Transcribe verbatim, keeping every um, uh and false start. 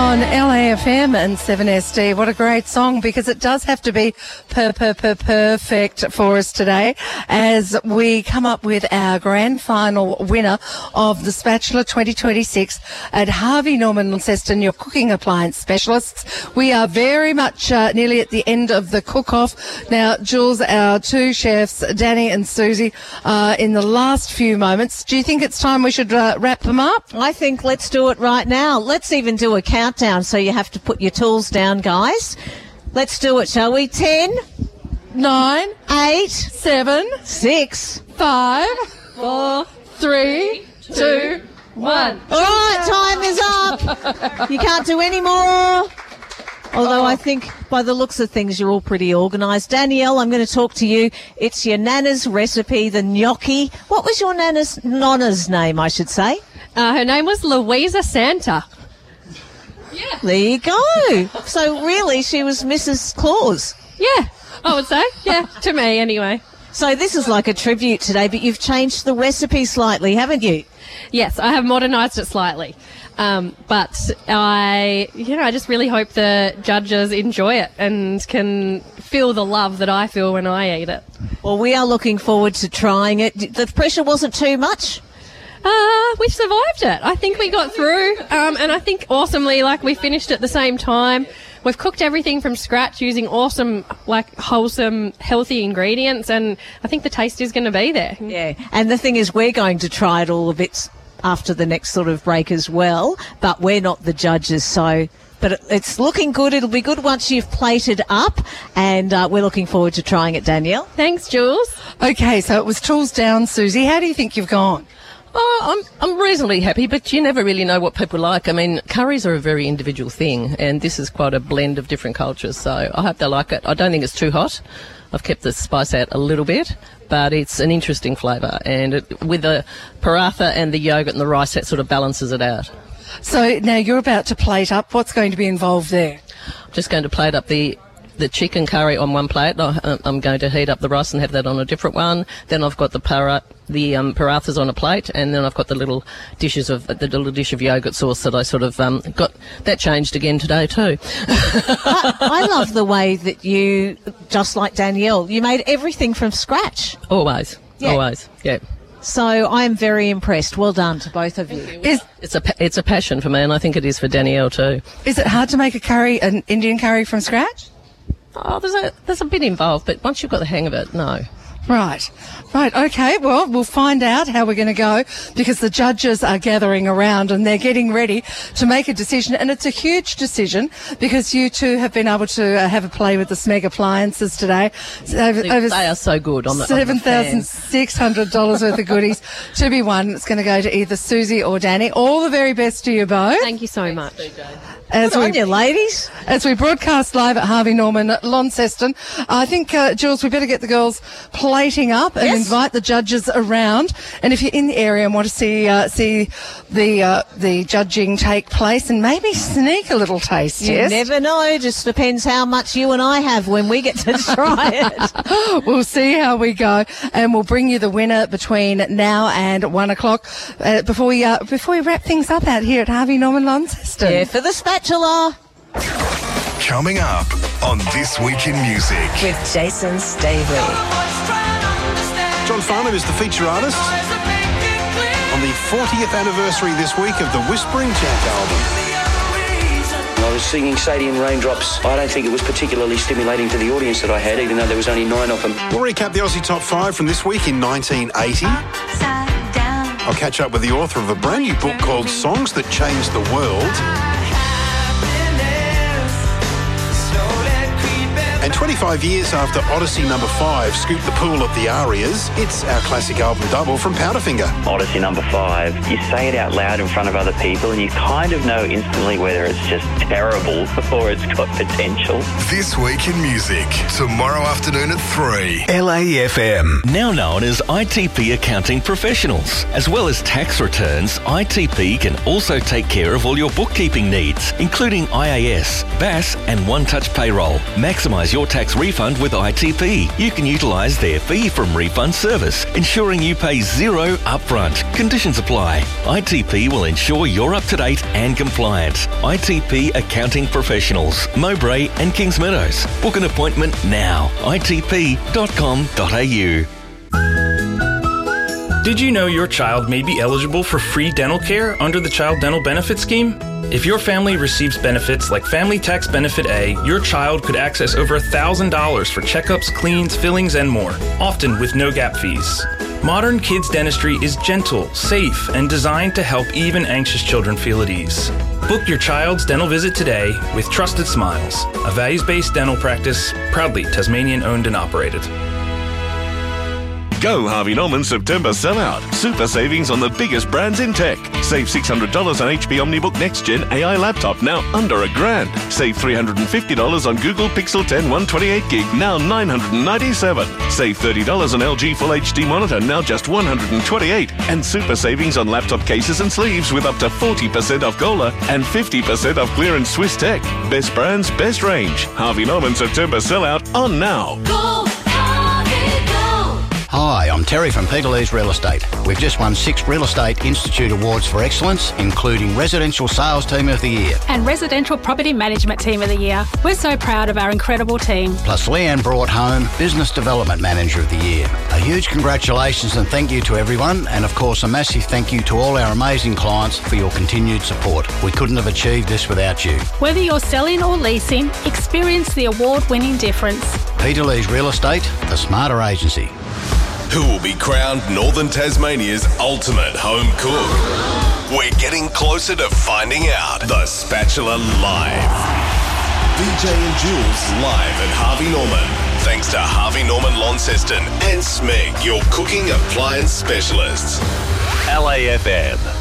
on L A F M and seven S D. What a great song, because it does have to be per, per, per, perfect for us today as we come up with our grand final winner of the Spatula twenty twenty-six at Harvey Norman Launceston, your cooking appliance specialists. We are very much uh, nearly at the end of the cook-off. Now, Jules, our two chefs, Danny and Susie, uh, in the last few moments. Do you think it's time we should uh, wrap them up? I think let's do it right now. Let's even do a countdown, so you have to put your tools down, guys. Let's do it, shall we? Ten, nine, eight, seven, six, five, four, three, two, one. All right, time is up. You can't do any more. Although oh. I think by the looks of things, you're all pretty organised. Danielle, I'm going to talk to you. It's your Nana's recipe, the gnocchi. What was your Nana's, Nonna's name, I should say? Uh, her name was Louisa Santa. Yeah. There you go. So really, she was Missus Claus. Yeah, I would say. Yeah, to me anyway. So this is like a tribute today, but you've changed the recipe slightly, haven't you? Yes, I have modernised it slightly. Um, but I, you know, I just really hope the judges enjoy it and can feel the love that I feel when I eat it. Well, we are looking forward to trying it. The pressure wasn't too much? Uh, we survived it. I think we got through, um, and I think awesomely, like, we finished at the same time. We've cooked everything from scratch using awesome, like, wholesome, healthy ingredients, and I think the taste is going to be there. Yeah, and the thing is, we're going to try it all a bit after the next sort of break as well, but we're not the judges, so... But it's looking good. It'll be good once you've plated up, and uh, we're looking forward to trying it, Danielle. Thanks, Jules. Okay, so it was tools down, Susie. How do you think you've gone? Oh, I'm I'm reasonably happy, but you never really know what people like. I mean, curries are a very individual thing, and this is quite a blend of different cultures, so I hope they like it. I don't think it's too hot. I've kept the spice out a little bit, but it's an interesting flavour, and it, with the paratha and the yogurt and the rice, that sort of balances it out. So now you're about to plate up. What's going to be involved there? I'm just going to plate up the the chicken curry on one plate. I, I'm going to heat up the rice and have that on a different one. Then I've got the para, the um, parathas on a plate, and then I've got the little dishes of the little dish of yogurt sauce that I sort of um, got. That changed again today too. I, I love the way that you, just like Danielle, you made everything from scratch. Always, yeah. always, yeah. So I am very impressed. Well done to both of you. Is, it's a it's a passion for me, and I think it is for Danielle too. Is it hard to make a curry, an Indian curry from scratch? Oh, there's a there's a bit involved, but once you've got the hang of it, no. Right, right, okay, well, we'll find out how we're going to go, because the judges are gathering around and they're getting ready to make a decision, and it's a huge decision because you two have been able to uh, have a play with the Smeg appliances today. Over, they, over they are so good on the seven thousand six hundred dollars worth of goodies to be won. It's going to go to either Susie or Danny. All the very best to you both. Thank you so much. As Good we, on you, ladies. As we broadcast live at Harvey Norman Launceston, I think, uh, Jules, we better get the girls plating up and yes. invite the judges around. And if you're in the area and want to see uh, see the uh, the judging take place and maybe sneak a little taste, you yes? never know. Just depends how much you and I have when we get to try it. We'll see how we go, and we'll bring you the winner between now and one o'clock uh, before we uh, before we wrap things up out here at Harvey Norman Launceston. Yeah, for the spatula. Coming up on This Week in Music with Jason Stavely. John Farnham is the feature artist on the fortieth anniversary this week of the Whispering Jack album. I was singing Sadie and Raindrops. I don't think it was particularly stimulating to the audience that I had, even though there was only nine of them. We'll recap the Aussie Top five from this week in nineteen eighty. I'll catch up with the author of a brand new book called Songs That Changed the World. And twenty-five years after Odyssey number five scooped the pool at the Arias, it's our classic album double from Powderfinger. Odyssey number five, you say it out loud in front of other people and you kind of know instantly whether it's just terrible or it's got potential. This Week in Music, tomorrow afternoon at three. L A F M. Now known as I T P Accounting Professionals. As well as tax returns, I T P can also take care of all your bookkeeping needs, including I A S, B A S and One Touch Payroll. Maximise maximise your tax refund with I T P. You can utilise their fee from refund service, ensuring you pay zero upfront. Conditions apply. I T P will ensure you're up to date and compliant. I T P Accounting Professionals, Mowbray and Kings Meadows. Book an appointment now. I T P dot com dot a u. Did you know your child may be eligible for free dental care under the Child Dental Benefit Scheme? If your family receives benefits like Family Tax Benefit A, your child could access over one thousand dollars for checkups, cleans, fillings, and more, often with no gap fees. Modern Kids Dentistry is gentle, safe, and designed to help even anxious children feel at ease. Book your child's dental visit today with Trusted Smiles, a values-based dental practice proudly Tasmanian-owned and operated. Go Harvey Norman September sellout. Super savings on the biggest brands in tech. Save six hundred dollars on H P OmniBook Next Gen A I laptop, now under a grand. Save three hundred fifty dollars on Google Pixel ten one twenty-eight gig, now nine hundred ninety-seven dollars. Save thirty dollars on L G Full H D monitor, now just one hundred twenty-eight dollars. And super savings on laptop cases and sleeves with up to forty percent off Gola and fifty percent off clearance Swiss Tech. Best brands, best range. Harvey Norman September sellout on now. Go, Harvey, go. Hi, I'm Terry from Peter Lee's Real Estate. We've just won six Real Estate Institute Awards for Excellence, including Residential Sales Team of the Year. And Residential Property Management Team of the Year. We're so proud of our incredible team. Plus Leanne brought home Business Development Manager of the Year. A huge congratulations and thank you to everyone, and of course a massive thank you to all our amazing clients for your continued support. We couldn't have achieved this without you. Whether you're selling or leasing, experience the award-winning difference. Peter Lee's Real Estate, the smarter agency. Who will be crowned Northern Tasmania's ultimate home cook? We're getting closer to finding out. The Spatula Live. V J and Jules live at Harvey Norman. Thanks to Harvey Norman Launceston and Smeg, your cooking appliance specialists. L A F M.